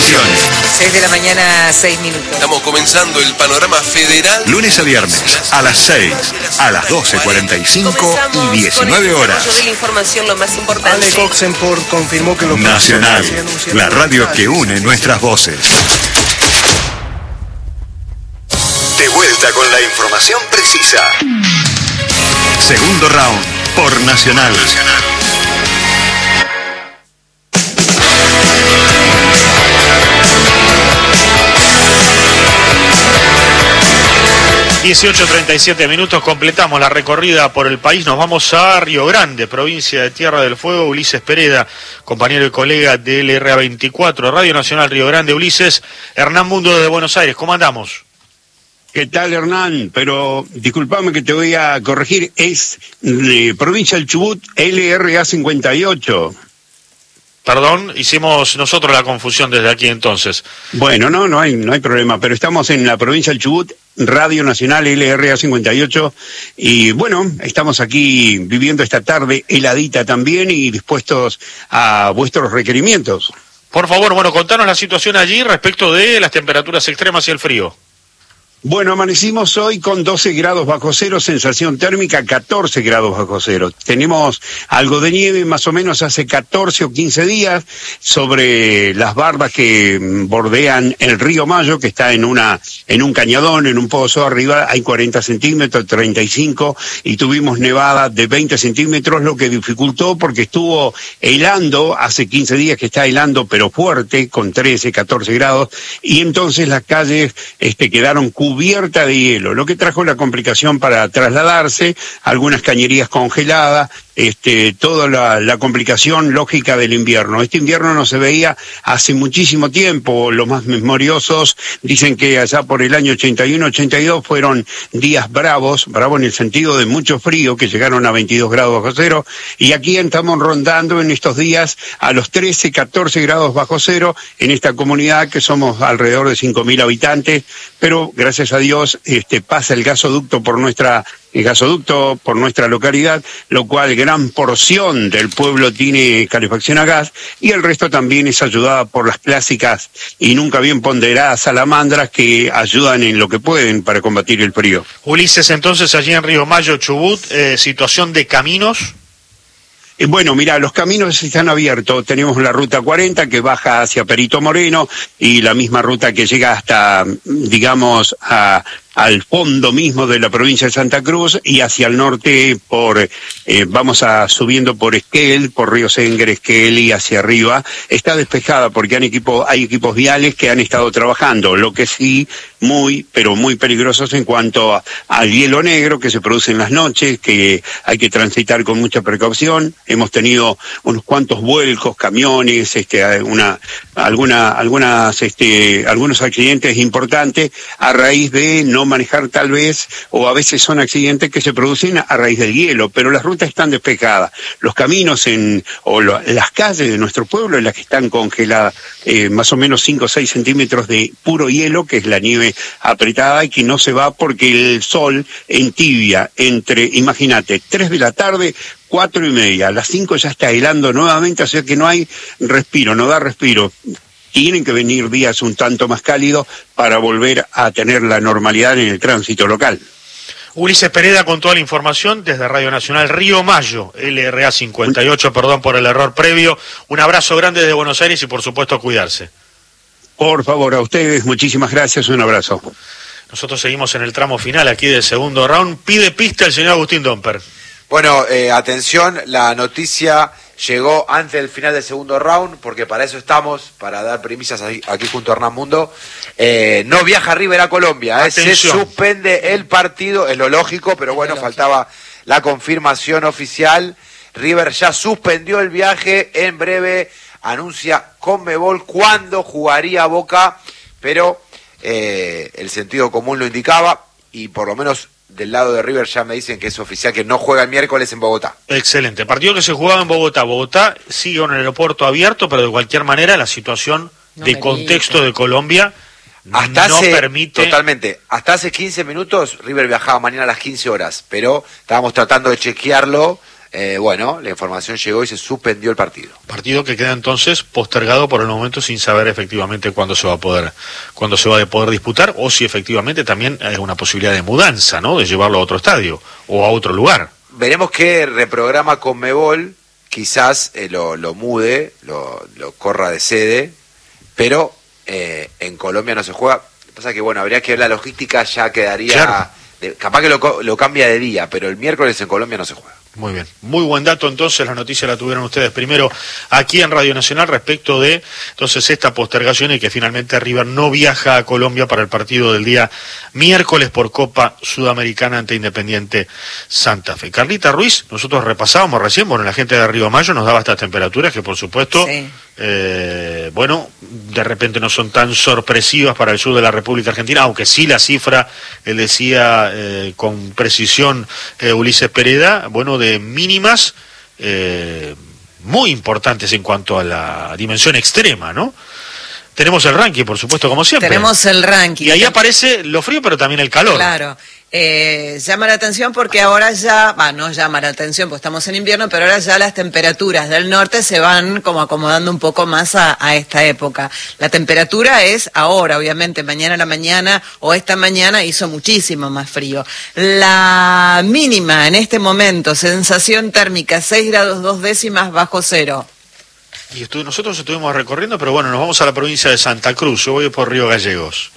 Informaciones. 6 de la mañana, 6 minutos. Estamos comenzando el panorama federal. Lunes a viernes, a las 6, a las 12:45 y 19 horas. De la información, lo más importante. Ale Oxenford confirmó que lo Nacional, la radio que une nuestras voces. De vuelta con la información precisa. Segundo round por Nacional. 18:37 minutos, completamos la recorrida por el país. Nos vamos a Río Grande, provincia de Tierra del Fuego. Ulises Pereda, compañero y colega de LRA 24, Radio Nacional Río Grande. Ulises, Hernán Mundo de Buenos Aires, ¿cómo andamos? ¿Qué tal, Hernán? Pero disculpame que te voy a corregir, es provincia del Chubut, LRA 58. Perdón, hicimos nosotros la confusión desde aquí entonces. Bueno, no hay problema, pero estamos en la provincia del Chubut, Radio Nacional LRA 58, y bueno, estamos aquí viviendo esta tarde heladita también y dispuestos a vuestros requerimientos. Por favor, bueno, contanos la situación allí respecto de las temperaturas extremas y el frío. Bueno, amanecimos hoy con 12 grados bajo cero, sensación térmica 14 grados bajo cero. Tenemos algo de nieve más o menos hace 14 o 15 días sobre las barbas que bordean el río Mayo, que está en un cañadón, en un pozo. Arriba hay 40 centímetros, 35, y tuvimos nevada de 20 centímetros, lo que dificultó porque estuvo helando, hace 15 días que está helando, pero fuerte, con 13, 14 grados, y entonces las calles quedaron cubierta de hielo, lo que trajo la complicación para trasladarse, algunas cañerías congeladas, toda la complicación lógica del invierno. Este invierno no se veía hace muchísimo tiempo. Los más memoriosos dicen que allá por el año 81, 82 fueron días bravo en el sentido de mucho frío, que llegaron a 22 grados bajo cero, y aquí estamos rondando en estos días a los 13, 14 grados bajo cero en esta comunidad, que somos alrededor de 5.000 habitantes, pero gracias a Dios pasa el gasoducto por nuestra localidad, lo cual gran porción del pueblo tiene calefacción a gas, y el resto también es ayudada por las clásicas y nunca bien ponderadas salamandras que ayudan en lo que pueden para combatir el frío. Ulises, entonces allí en Río Mayo, Chubut, situación de caminos. Bueno, mira, los caminos están abiertos. Tenemos la ruta 40 que baja hacia Perito Moreno y la misma ruta que llega hasta, digamos, al fondo mismo de la provincia de Santa Cruz, y hacia el norte vamos subiendo por Esquel, por Río Sengre, Esquel, y hacia arriba. Está despejada porque hay equipos viales que han estado trabajando, lo que sí pero muy peligrosos en cuanto al hielo negro que se produce en las noches, que hay que transitar con mucha precaución. Hemos tenido unos cuantos vuelcos, camiones, algunos accidentes importantes a raíz de no manejar tal vez, o a veces son accidentes que se producen a raíz del hielo, pero las rutas están despejadas. Los caminos las calles de nuestro pueblo en las que están congeladas, más o menos 5 o 6 centímetros de puro hielo, que es la nieve apretada y que no se va porque el sol entibia imagínate, 3 de la tarde, 4:30, a las 5 ya está helando nuevamente, o sea que no hay respiro, no da respiro. Tienen que venir días un tanto más cálidos para volver a tener la normalidad en el tránsito local. Ulises Pereda con toda la información desde Radio Nacional Río Mayo, LRA 58, perdón por el error previo. Un abrazo grande desde Buenos Aires y por supuesto cuidarse. Por favor, a ustedes, muchísimas gracias, un abrazo. Nosotros seguimos en el tramo final aquí del segundo round. Pide pista el señor Agustín Domper. Bueno, atención, la noticia llegó antes del final del segundo round, porque para eso estamos, para dar premisas aquí junto a Hernán Mundo. No viaja River a Colombia, se suspende el partido, es lo lógico, pero bueno, faltaba la confirmación oficial. River ya suspendió el viaje, en breve anuncia Conmebol cuándo jugaría Boca, pero el sentido común lo indicaba, y por lo menos del lado de River ya me dicen que es oficial, que no juega el miércoles en Bogotá. Excelente, partido que se jugaba en Bogotá. Bogotá sigue con el aeropuerto abierto, pero de cualquier manera la situación de contexto de Colombia no permite... Totalmente, hasta hace 15 minutos River viajaba mañana a las 15 horas, pero estábamos tratando de chequearlo bueno, la información llegó y se suspendió el partido. Partido que queda entonces postergado por el momento sin saber efectivamente cuándo se va a poder disputar, o si efectivamente también hay una posibilidad de mudanza, ¿no? De llevarlo a otro estadio o a otro lugar. Veremos qué reprograma Conmebol, quizás lo mude, lo corra de sede, pero en Colombia no se juega. Lo que pasa es que, bueno, habría que ver la logística, ya quedaría... Claro. Capaz que lo cambia de día, pero el miércoles en Colombia no se juega. Muy bien, muy buen dato. Entonces la noticia la tuvieron ustedes primero aquí en Radio Nacional respecto de entonces esta postergación y que finalmente River no viaja a Colombia para el partido del día miércoles por Copa Sudamericana ante Independiente Santa Fe. Carlita Ruiz, nosotros repasábamos recién, bueno, la gente de Río Mayo nos daba estas temperaturas que por supuesto, sí. Bueno, de repente no son tan sorpresivas para el sur de la República Argentina, aunque sí la cifra, él decía con precisión Ulises Pereda, bueno, de mínimas muy importantes en cuanto a la dimensión extrema, ¿no? Tenemos el ranking, por supuesto, como siempre. Tenemos el ranking. Y ahí aparece lo frío, pero también el calor. Claro. Llama la atención porque ahora no llama la atención porque estamos en invierno, pero ahora ya las temperaturas del norte se van como acomodando un poco más a esta época. La temperatura es ahora, obviamente, mañana a la mañana o esta mañana hizo muchísimo más frío. La mínima en este momento, sensación térmica, 6 grados 2 décimas bajo cero. Y nosotros estuvimos recorriendo, pero bueno, nos vamos a la provincia de Santa Cruz. Yo voy por Río Gallegos.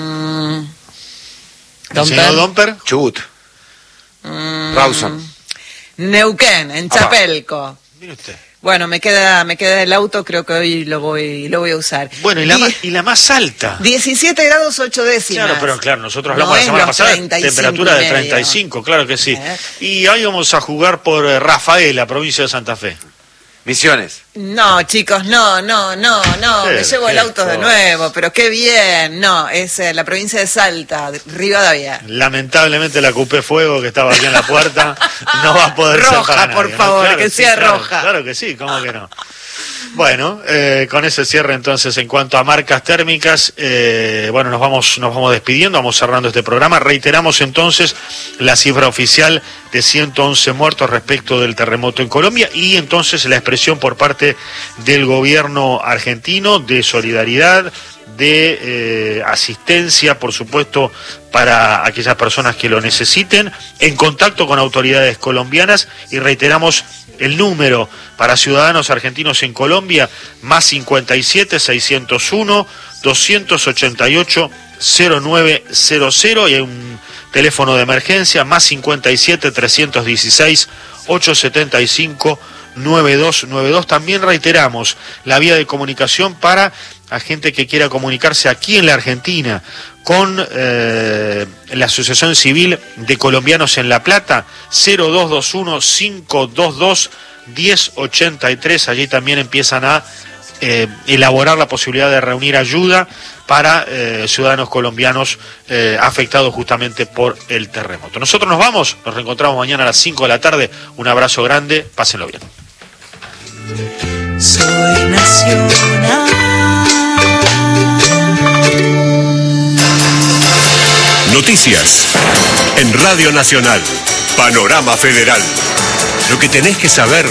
¿Domper? Domper? Chubut. Rawson. Neuquén, en Chapelco. Mire usted. Bueno, me queda el auto, creo que hoy lo voy a usar. Bueno, y la más alta. 17 grados 8 décimas. Claro, pero claro, nosotros hablamos la semana pasada, temperatura de 35, claro que sí. Y hoy vamos a jugar por Rafaela, provincia de Santa Fe. Misiones. No, chicos, no, me llevo el auto de nuevo, pero qué bien, no, es la provincia de Salta, Rivadavia. Lamentablemente la Cupé Fuego, que estaba aquí en la puerta, no va a poder ser roja, para por nadie, favor, ¿no? Claro, que sea roja. Claro que sí, ¿cómo que no? Bueno, con ese cierre entonces en cuanto a marcas térmicas, bueno, nos vamos despidiendo, vamos cerrando este programa. Reiteramos entonces la cifra oficial de 111 muertos respecto del terremoto en Colombia y entonces la expresión por parte del gobierno argentino de solidaridad, de asistencia, por supuesto, para aquellas personas que lo necesiten, en contacto con autoridades colombianas, y reiteramos el número para ciudadanos argentinos en Colombia, más 57 601 288 0900, y hay un teléfono de emergencia, más 57 316 875 9292. También reiteramos la vía de comunicación para la gente que quiera comunicarse aquí en la Argentina con la Asociación Civil de Colombianos en La Plata, 0221-522-1083. Allí también empiezan a elaborar la posibilidad de reunir ayuda para ciudadanos colombianos afectados justamente por el terremoto. Nosotros nos vamos, nos reencontramos mañana a las 5 de la tarde. Un abrazo grande, pásenlo bien. Soy nacional. Noticias en Radio Nacional. Panorama Federal. Lo que tenés que saber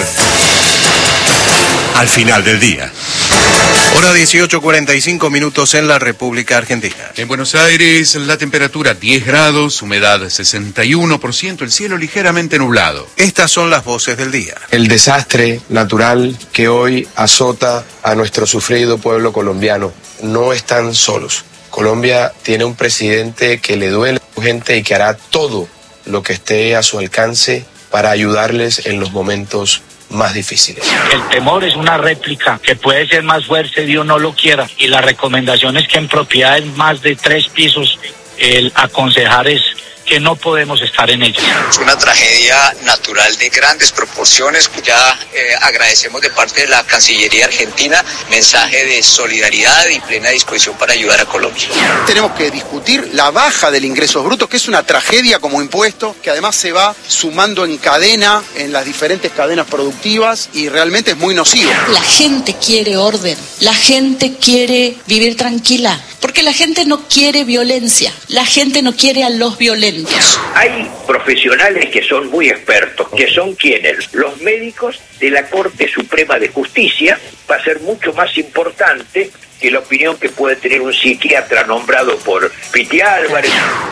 al final del día. Hora 18:45 en la República Argentina. En Buenos Aires la temperatura 10 grados, humedad 61%, el cielo ligeramente nublado. Estas son las voces del día. El desastre natural que hoy azota a nuestro sufrido pueblo colombiano. No están solos. Colombia tiene un presidente que le duele a su gente y que hará todo lo que esté a su alcance para ayudarles en los momentos más difíciles. El temor es una réplica que puede ser más fuerte, Dios no lo quiera, y la recomendación es que en propiedades más de 3 pisos el aconsejar es que no podemos estar en ella. Es una tragedia natural de grandes proporciones. Ya agradecemos de parte de la Cancillería Argentina mensaje de solidaridad y plena disposición para ayudar a Colombia. Tenemos que discutir la baja del ingreso bruto, que es una tragedia como impuesto, que además se va sumando en cadena, en las diferentes cadenas productivas, y realmente es muy nocivo. La gente quiere orden, la gente quiere vivir tranquila, porque la gente no quiere violencia, la gente no quiere a los violentos. distintos. Hay profesionales que son muy expertos, que son quienes, los médicos de la Corte Suprema de Justicia. Va a ser mucho más importante que la opinión que puede tener un psiquiatra nombrado por Piti Álvarez.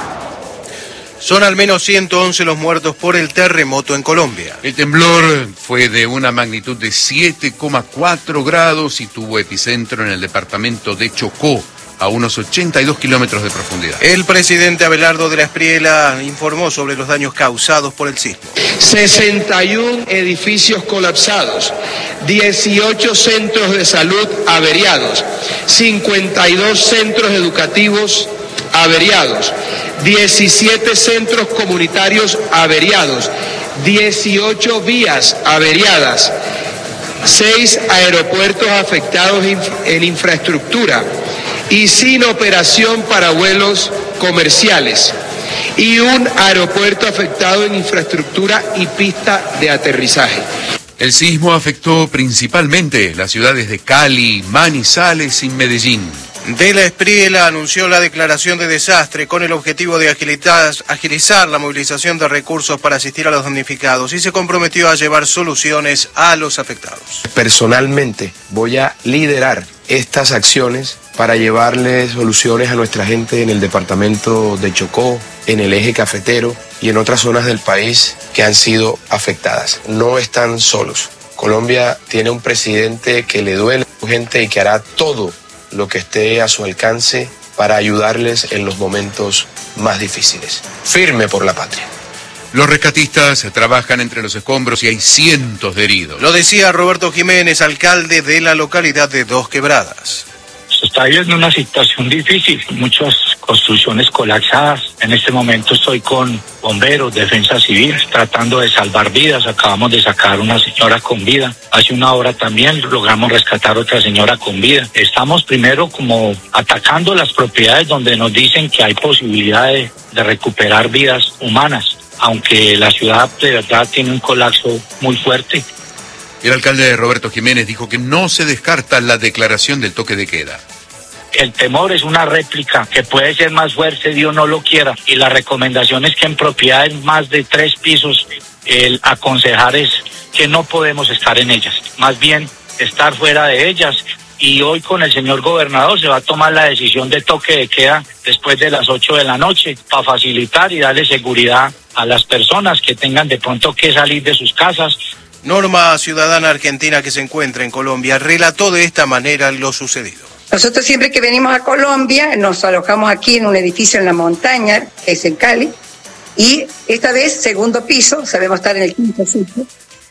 Son al menos 111 los muertos por el terremoto en Colombia. El temblor fue de una magnitud de 7,4 grados y tuvo epicentro en el departamento de Chocó, a unos 82 kilómetros de profundidad. El presidente Abelardo de la Espriella informó sobre los daños causados por el sismo. 61 edificios colapsados, 18 centros de salud averiados, 52 centros educativos averiados, 17 centros comunitarios averiados, 18 vías averiadas, 6 aeropuertos afectados en infraestructura y sin operación para vuelos comerciales, y un aeropuerto afectado en infraestructura y pista de aterrizaje. El sismo afectó principalmente las ciudades de Cali, Manizales y Medellín. De la Espriella anunció la declaración de desastre con el objetivo de agilizar la movilización de recursos para asistir a los damnificados y se comprometió a llevar soluciones a los afectados. Personalmente voy a liderar estas acciones para llevarle soluciones a nuestra gente en el departamento de Chocó, en el eje cafetero y en otras zonas del país que han sido afectadas. No están solos. Colombia tiene un presidente que le duele a su gente y que hará todo lo que esté a su alcance para ayudarles en los momentos más difíciles. Firme por la patria. Los rescatistas trabajan entre los escombros y hay cientos de heridos. Lo decía Roberto Jiménez, alcalde de la localidad de Dos Quebradas. Se está viviendo una situación difícil, muchas construcciones colapsadas. En este momento estoy con bomberos, defensa civil, tratando de salvar vidas. Acabamos de sacar una señora con vida. Hace una hora también logramos rescatar otra señora con vida. Estamos primero como atacando las propiedades donde nos dicen que hay posibilidad de recuperar vidas humanas, aunque la ciudad de verdad tiene un colapso muy fuerte. El alcalde Roberto Jiménez dijo que no se descarta la declaración del toque de queda. El temor es una réplica que puede ser más fuerte, Dios no lo quiera. Y la recomendación es que en propiedades más de 3 pisos, el aconsejar es que no podemos estar en ellas. Más bien, estar fuera de ellas. Y hoy con el señor gobernador se va a tomar la decisión de toque de queda después de las 8 de la noche para facilitar y darle seguridad a las personas que tengan de pronto que salir de sus casas. Norma, ciudadana argentina que se encuentra en Colombia, relató de esta manera lo sucedido. Nosotros siempre que venimos a Colombia nos alojamos aquí en un edificio en la montaña, que es en Cali, y esta vez segundo piso, sabemos estar en el quinto piso,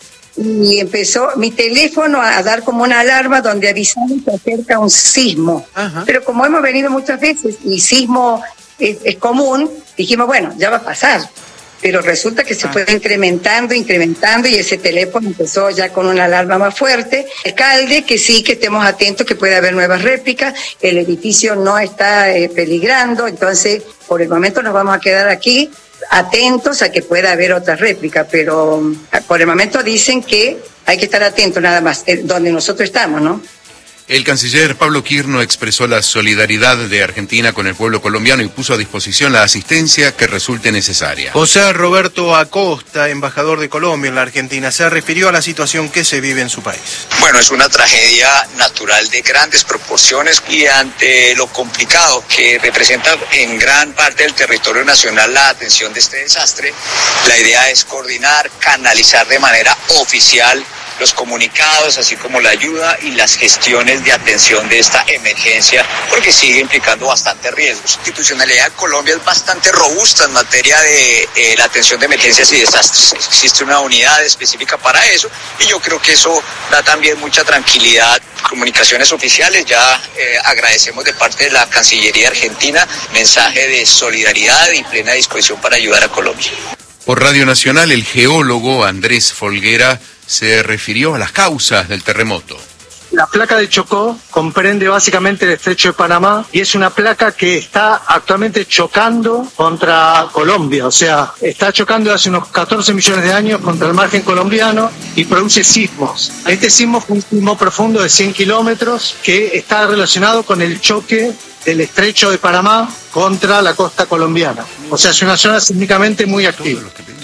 y empezó mi teléfono a dar como una alarma donde avisaban que acerca un sismo. Ajá. Pero como hemos venido muchas veces y sismo es común, dijimos, bueno, ya va a pasar. Pero resulta que se fue incrementando y ese teléfono empezó ya con una alarma más fuerte. Alcalde, que sí, que estemos atentos, que puede haber nuevas réplicas, el edificio no está peligrando, entonces por el momento nos vamos a quedar aquí atentos a que pueda haber otra réplica, pero por el momento dicen que hay que estar atentos nada más, donde nosotros estamos, ¿no? El canciller Pablo Quirno expresó la solidaridad de Argentina con el pueblo colombiano y puso a disposición la asistencia que resulte necesaria. José Roberto Acosta, embajador de Colombia en la Argentina, se refirió a la situación que se vive en su país. Bueno, es una tragedia natural de grandes proporciones y ante lo complicado que representa en gran parte del territorio nacional la atención de este desastre, la idea es coordinar, canalizar de manera oficial los comunicados, así como la ayuda y las gestiones de atención de esta emergencia, porque sigue implicando bastantes riesgos. La institucionalidad de Colombia es bastante robusta en materia de la atención de emergencias y desastres. Existe una unidad específica para eso y yo creo que eso da también mucha tranquilidad. Comunicaciones oficiales, ya agradecemos de parte de la Cancillería Argentina mensaje de solidaridad y plena disposición para ayudar a Colombia. Por Radio Nacional, el geólogo Andrés Folguera se refirió a las causas del terremoto. La placa de Chocó comprende básicamente el estrecho de Panamá y es una placa que está actualmente chocando contra Colombia, o sea, está chocando hace unos 14 millones de años contra el margen colombiano y produce sismos. Este sismo fue un sismo profundo de 100 kilómetros que está relacionado con el choque del estrecho de Panamá contra la costa colombiana. O sea, es una zona sísmicamente muy activa.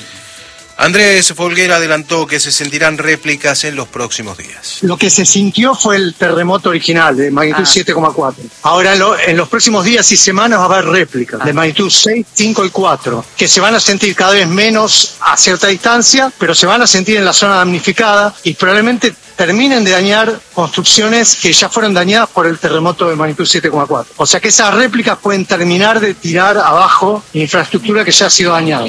Andrés Folguera adelantó que se sentirán réplicas en los próximos días. Lo que se sintió fue el terremoto original de magnitud 7,4. Ahora en los próximos días y semanas va a haber réplicas de magnitud 6, 5 y 4, que se van a sentir cada vez menos a cierta distancia, pero se van a sentir en la zona damnificada y probablemente terminen de dañar construcciones que ya fueron dañadas por el terremoto de magnitud 7,4. O sea que esas réplicas pueden terminar de tirar abajo infraestructura que ya ha sido dañada.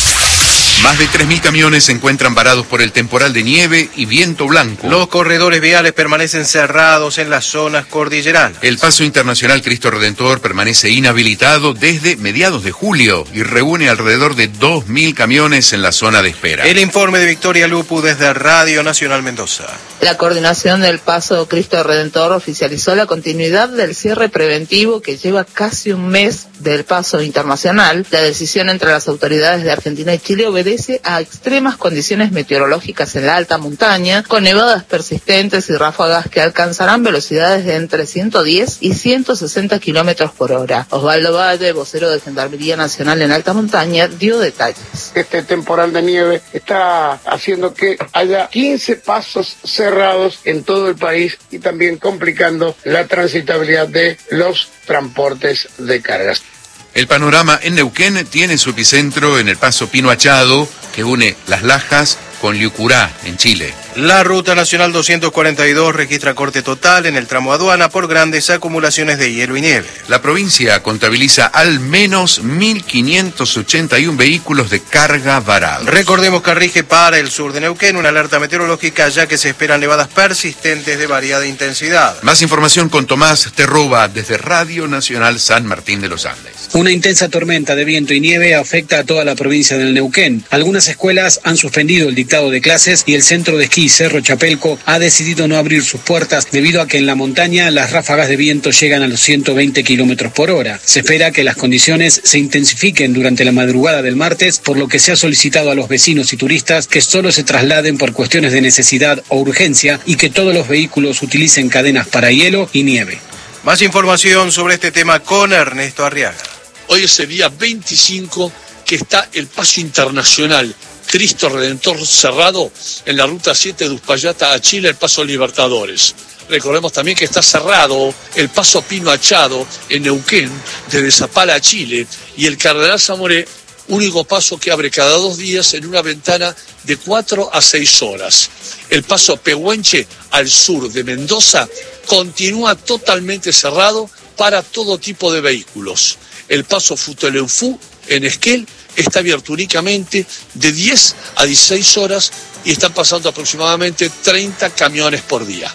Más de 3.000 camiones se encuentran varados por el temporal de nieve y viento blanco. Los corredores viales permanecen cerrados en las zonas cordilleranas. El Paso Internacional Cristo Redentor permanece inhabilitado desde mediados de julio y reúne alrededor de 2.000 camiones en la zona de espera. El informe de Victoria Lupu desde Radio Nacional Mendoza. La coordinación del Paso Cristo Redentor oficializó la continuidad del cierre preventivo que lleva casi un mes del Paso Internacional. La decisión entre las autoridades de Argentina y Chile obedece a extremas condiciones meteorológicas en la alta montaña, con nevadas persistentes y ráfagas que alcanzarán velocidades de entre 110 y 160 kilómetros por hora. Osvaldo Valle, vocero de Gendarmería Nacional en alta montaña, dio detalles. Este temporal de nieve está haciendo que haya 15 pasos cerrados en todo el país y también complicando la transitabilidad de los transportes de cargas. El panorama en Neuquén tiene su epicentro en el paso Pino Achado, que une Las Lajas con Liucurá, en Chile. La Ruta Nacional 242 registra corte total en el tramo aduana por grandes acumulaciones de hielo y nieve. La provincia contabiliza al menos 1.581 vehículos de carga varados. Recordemos que rige para el sur de Neuquén una alerta meteorológica, ya que se esperan nevadas persistentes de variada intensidad. Más información con Tomás Terroba desde Radio Nacional San Martín de los Andes. Una intensa tormenta de viento y nieve afecta a toda la provincia del Neuquén. Algunas escuelas han suspendido el dictado de clases y el centro de esquí Cerro Chapelco ha decidido no abrir sus puertas debido a que en la montaña las ráfagas de viento llegan a los 120 kilómetros por hora. Se espera que las condiciones se intensifiquen durante la madrugada del martes, por lo que se ha solicitado a los vecinos y turistas que solo se trasladen por cuestiones de necesidad o urgencia y que todos los vehículos utilicen cadenas para hielo y nieve. Más información sobre este tema con Ernesto Arriaga. Hoy es el día 25 que está el Paso Internacional Cristo Redentor cerrado en la ruta 7 de Uspallata a Chile, el Paso Libertadores. Recordemos también que está cerrado el Paso Pino Achado en Neuquén, desde Zapala a Chile, y el Cardenal Zamoré, único paso que abre cada 2 días en una ventana de 4 a 6 horas. El Paso Pehuenche al sur de Mendoza continúa totalmente cerrado para todo tipo de vehículos. El Paso Futaleufú en Esquel está abierto únicamente de 10 a 16 horas y están pasando aproximadamente 30 camiones por día.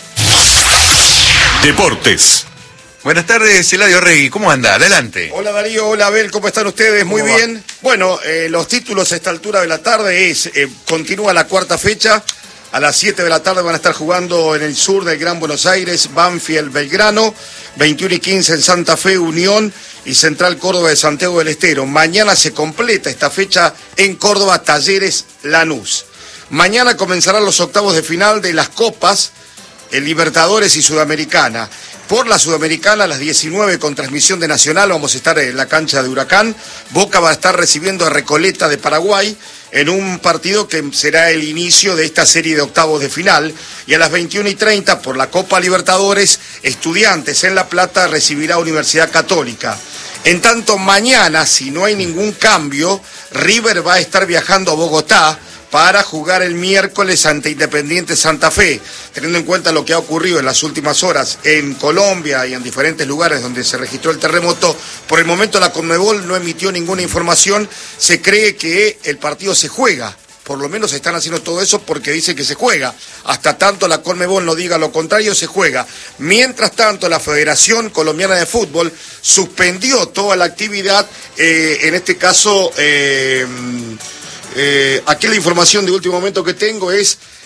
Deportes. Buenas tardes, Eladio Regui, ¿cómo anda? Adelante. Hola Darío, hola Abel, ¿cómo están ustedes? Muy bien. Bueno, los títulos a esta altura de la tarde continúa la cuarta fecha. A las 7 de la tarde van a estar jugando en el sur del Gran Buenos Aires, Banfield, Belgrano, 21 y 15 en Santa Fe, Unión y Central Córdoba de Santiago del Estero. Mañana se completa esta fecha en Córdoba, Talleres, Lanús. Mañana comenzarán los octavos de final de las Copas, el Libertadores y Sudamericana. Por la Sudamericana, a las 19 con transmisión de Nacional, vamos a estar en la cancha de Huracán. Boca va a estar recibiendo a Recoleta de Paraguay en un partido que será el inicio de esta serie de octavos de final. Y a las 21 y 30, por la Copa Libertadores, Estudiantes en La Plata recibirá a Universidad Católica. En tanto, mañana, si no hay ningún cambio, River va a estar viajando a Bogotá para jugar el miércoles ante Independiente Santa Fe. Teniendo en cuenta lo que ha ocurrido en las últimas horas en Colombia y en diferentes lugares donde se registró el terremoto, por el momento la Conmebol no emitió ninguna información. Se cree que el partido se juega. Por lo menos están haciendo todo eso porque dicen que se juega. Hasta tanto la Conmebol no diga lo contrario, se juega. Mientras tanto, la Federación Colombiana de Fútbol suspendió toda la actividad, en este caso... aquí la información de último momento que tengo es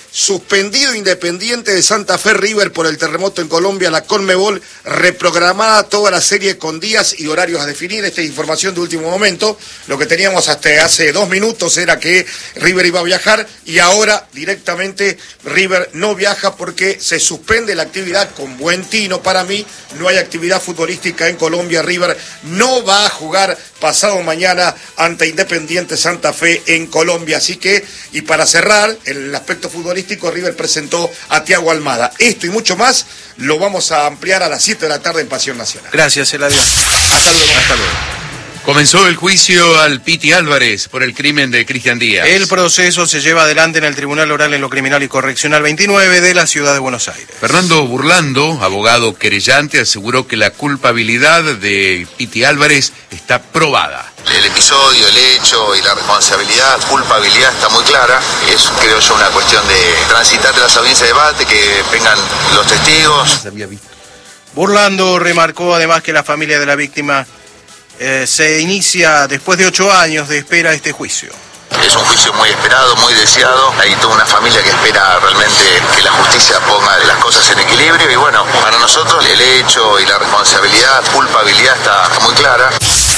suspendido Independiente de Santa Fe River por el terremoto en Colombia, la Conmebol reprogramada toda la serie con días y horarios a definir. Esta es información de último momento. Lo que teníamos hasta hace 2 minutos era que River iba a viajar y ahora directamente River no viaja porque se suspende la actividad con buen tino. Para mí no hay actividad futbolística en Colombia. River no va a jugar pasado mañana ante Independiente Santa Fe en Colombia. Así que, y para cerrar el aspecto futbolístico, River presentó a Thiago Almada. Esto y mucho más lo vamos a ampliar a las 7 de la tarde en Pasión Nacional. Gracias, Eladio. Hasta luego. Hasta luego. Comenzó el juicio al Piti Álvarez por el crimen de Cristian Díaz. El proceso se lleva adelante en el Tribunal Oral en lo Criminal y Correccional 29 de la Ciudad de Buenos Aires. Fernando Burlando, abogado querellante, aseguró que la culpabilidad de Piti Álvarez está probada. El episodio, el hecho y la responsabilidad, culpabilidad está muy clara. Es, creo yo, una cuestión de transitar de las audiencias de debate, que vengan los testigos. Burlando remarcó además que la familia de la víctima se inicia después de 8 años de espera este juicio. Es un juicio muy esperado, muy deseado. Hay toda una familia que espera realmente que la justicia ponga las cosas en equilibrio. Y bueno, para nosotros el hecho y la responsabilidad, culpabilidad está muy clara.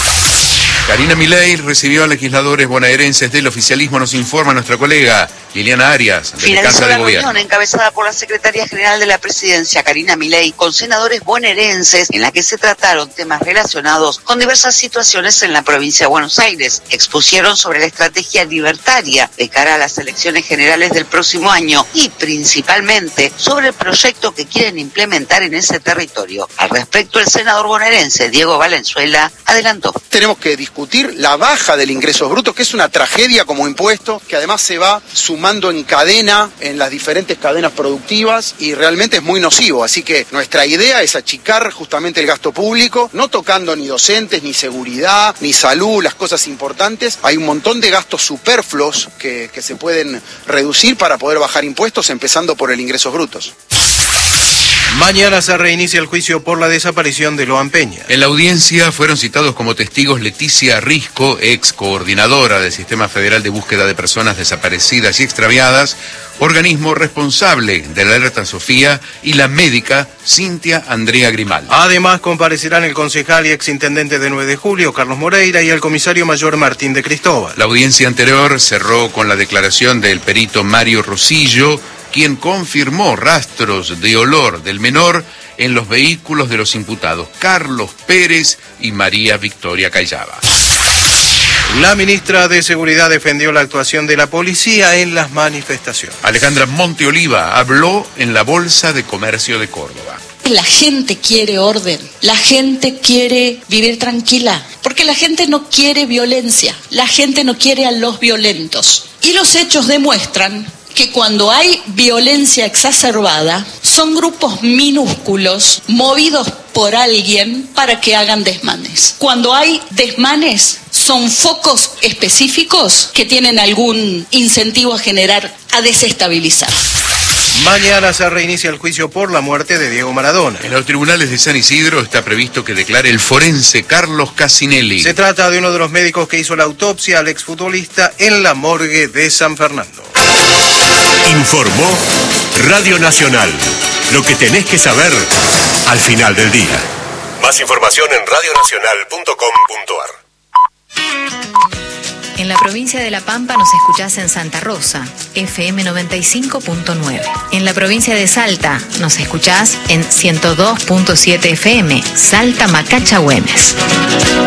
Karina Milei recibió a legisladores bonaerenses del oficialismo, nos informa nuestra colega Liliana Arias, de la Casa de Gobierno. Reunión encabezada por la Secretaría General de la Presidencia, Karina Milei, con senadores bonaerenses, en la que se trataron temas relacionados con diversas situaciones en la provincia de Buenos Aires. Expusieron sobre la estrategia libertaria de cara a las elecciones generales del próximo año y principalmente sobre el proyecto que quieren implementar en ese territorio. Al respecto, el senador bonaerense Diego Valenzuela adelantó. Tenemos que discutir la baja del ingreso bruto, que es una tragedia como impuesto, que además se va sumando en cadena, en las diferentes cadenas productivas, y realmente es muy nocivo. Así que nuestra idea es achicar justamente el gasto público, no tocando ni docentes, ni seguridad, ni salud, las cosas importantes. Hay un montón de gastos superfluos que se pueden reducir para poder bajar impuestos, empezando por el ingresos brutos. Mañana se reinicia el juicio por la desaparición de Loan Peña. En la audiencia fueron citados como testigos Leticia Risco, ex coordinadora del Sistema Federal de Búsqueda de Personas Desaparecidas y Extraviadas, organismo responsable de la alerta Sofía, y la médica Cintia Andrea Grimaldi. Además comparecerán el concejal y exintendente de 9 de Julio, Carlos Moreira, y el comisario mayor Martín de Cristóbal. La audiencia anterior cerró con la declaración del perito Mario Rosillo, quien confirmó rastros de olor del menor en los vehículos de los imputados Carlos Pérez y María Victoria Callaba. La ministra de Seguridad defendió la actuación de la policía en las manifestaciones. Alejandra Monteoliva habló en la Bolsa de Comercio de Córdoba. La gente quiere orden, la gente quiere vivir tranquila, porque la gente no quiere violencia, la gente no quiere a los violentos. Y los hechos demuestran que cuando hay violencia exacerbada, son grupos minúsculos movidos por alguien para que hagan desmanes. Cuando hay desmanes, son focos específicos que tienen algún incentivo a desestabilizar. Mañana se reinicia el juicio por la muerte de Diego Maradona. En los tribunales de San Isidro está previsto que declare el forense Carlos Casinelli. Se trata de uno de los médicos que hizo la autopsia al exfutbolista en la morgue de San Fernando. Informó Radio Nacional. Lo que tenés que saber al final del día. Más información en radionacional.com.ar. En la provincia de La Pampa nos escuchás en Santa Rosa, FM 95.9. En la provincia de Salta nos escuchás en 102.7 FM, Salta Macacha Güemes.